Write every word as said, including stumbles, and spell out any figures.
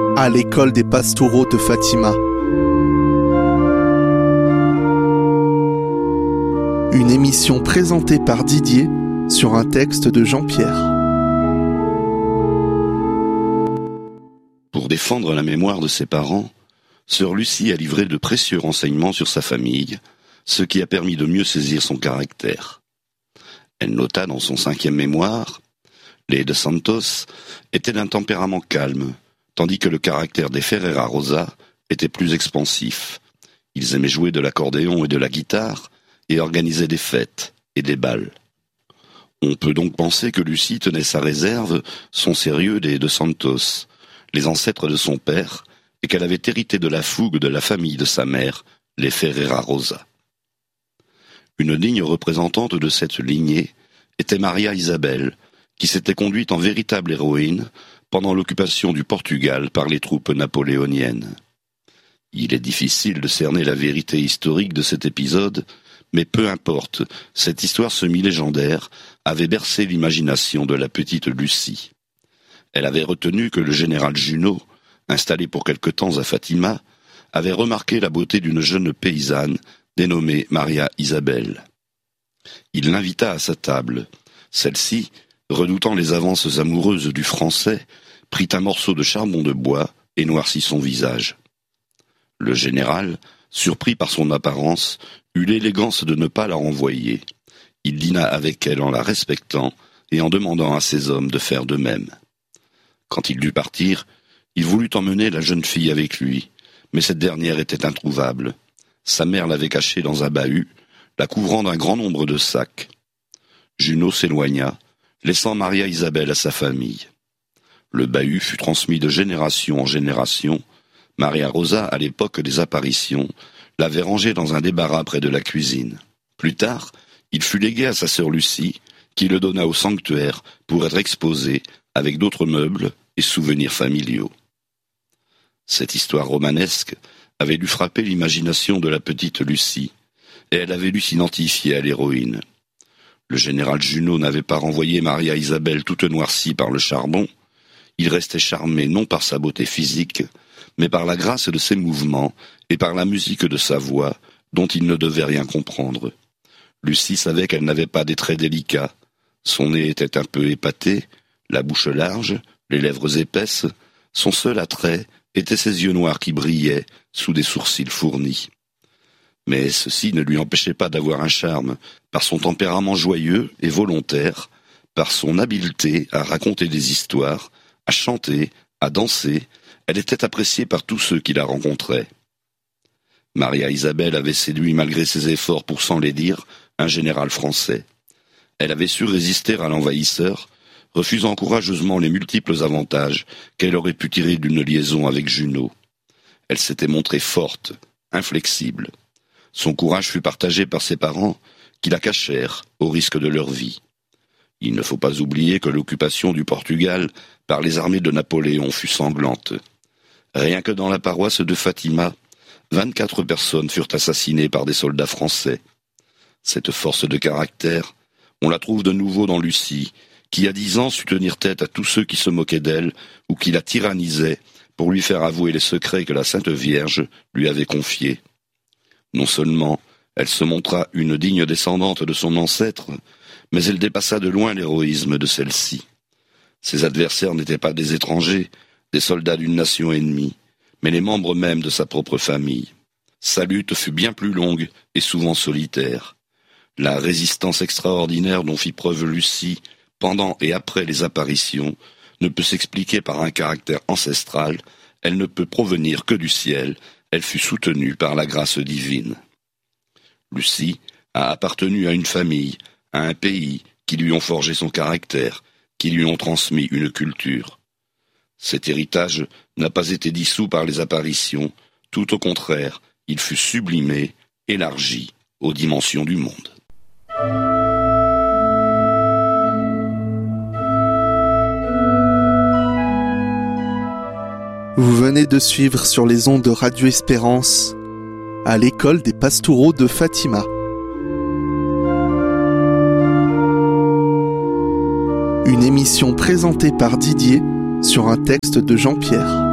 à l'école des pastoraux de Fatima. Une émission présentée par Didier sur un texte de Jean-Pierre. Pour défendre la mémoire de ses parents, sœur Lucie a livré de précieux renseignements sur sa famille, ce qui a permis de mieux saisir son caractère. Elle nota dans son cinquième mémoire: les de Santos étaient d'un tempérament calme, tandis que le caractère des Ferreira Rosa était plus expansif. Ils aimaient jouer de l'accordéon et de la guitare et organisaient des fêtes et des bals. On peut donc penser que Lucie tenait sa réserve, son sérieux des de Santos, les ancêtres de son père, et qu'elle avait hérité de la fougue de la famille de sa mère, les Ferreira Rosa. Une digne représentante de cette lignée était Maria Isabelle, qui s'était conduite en véritable héroïne pendant l'occupation du Portugal par les troupes napoléoniennes. Il est difficile de cerner la vérité historique de cet épisode, mais peu importe, cette histoire semi-légendaire avait bercé l'imagination de la petite Lucie. Elle avait retenu que le général Junot, installé pour quelque temps à Fatima, avait remarqué la beauté d'une jeune paysanne dénommée Maria Isabelle. Il l'invita à sa table. Celle-ci, redoutant les avances amoureuses du Français, prit un morceau de charbon de bois et noircit son visage. Le général, surpris par son apparence, eut l'élégance de ne pas la renvoyer. Il dîna avec elle en la respectant et en demandant à ses hommes de faire de même. Quand il dut partir, il voulut emmener la jeune fille avec lui, mais cette dernière était introuvable. Sa mère l'avait cachée dans un bahut, la couvrant d'un grand nombre de sacs. Junot s'éloigna, laissant Maria Isabelle à sa famille. Le bahut fut transmis de génération en génération. Maria Rosa, à l'époque des apparitions, l'avait rangé dans un débarras près de la cuisine. Plus tard, il fut légué à sa sœur Lucie, qui le donna au sanctuaire pour être exposé avec d'autres meubles et souvenirs familiaux. Cette histoire romanesque avait dû frapper l'imagination de la petite Lucie, et elle avait dû s'identifier à l'héroïne. Le général Junot n'avait pas renvoyé Maria Isabelle toute noircie par le charbon. Il restait charmé non par sa beauté physique, mais par la grâce de ses mouvements et par la musique de sa voix, dont il ne devait rien comprendre. Lucie savait qu'elle n'avait pas des traits délicats. Son nez était un peu épaté, la bouche large, les lèvres épaisses. Son seul attrait était ses yeux noirs qui brillaient sous des sourcils fournis. Mais ceci ne lui empêchait pas d'avoir un charme, par son tempérament joyeux et volontaire, par son habileté à raconter des histoires, à chanter, à danser. Elle était appréciée par tous ceux qui la rencontraient. Maria Isabelle avait séduit malgré ses efforts pour s'enlaidir un général français. Elle avait su résister à l'envahisseur, refusant courageusement les multiples avantages qu'elle aurait pu tirer d'une liaison avec Junot. Elle s'était montrée forte, inflexible. Son courage fut partagé par ses parents, qui la cachèrent au risque de leur vie. Il ne faut pas oublier que l'occupation du Portugal par les armées de Napoléon fut sanglante. Rien que dans la paroisse de Fatima, vingt-quatre personnes furent assassinées par des soldats français. Cette force de caractère, on la trouve de nouveau dans Lucie, qui à dix ans sut tenir tête à tous ceux qui se moquaient d'elle ou qui la tyrannisaient pour lui faire avouer les secrets que la Sainte Vierge lui avait confiés. Non seulement elle se montra une digne descendante de son ancêtre, mais elle dépassa de loin l'héroïsme de celle-ci. Ses adversaires n'étaient pas des étrangers, des soldats d'une nation ennemie, mais les membres mêmes de sa propre famille. Sa lutte fut bien plus longue et souvent solitaire. La résistance extraordinaire dont fit preuve Lucie pendant et après les apparitions ne peut s'expliquer par un caractère ancestral, elle ne peut provenir que du ciel, elle fut soutenue par la grâce divine. Lucie a appartenu à une famille, à un pays qui lui ont forgé son caractère, qui lui ont transmis une culture. Cet héritage n'a pas été dissous par les apparitions, tout au contraire, il fut sublimé, élargi aux dimensions du monde. Vous venez de suivre sur les ondes de Radio Espérance à l'école des pastoraux de Fatima. Une émission présentée par Didier sur un texte de Jean-Pierre.